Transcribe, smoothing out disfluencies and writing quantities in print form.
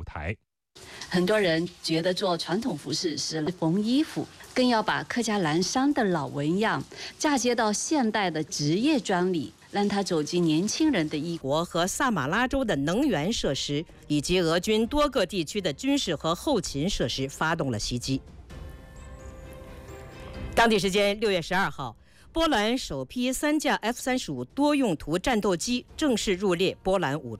台。 很多人觉得做传统服饰是缝衣服，更要把客家蓝山的老纹样嫁接到现代的职业装里，让它走进年轻人的衣国和萨马拉州的能源设施以及俄军多个地区的军事和后勤设施发动了袭击。当地时间6月12号，波兰首批3架F-35多用途战斗机正式入列波兰武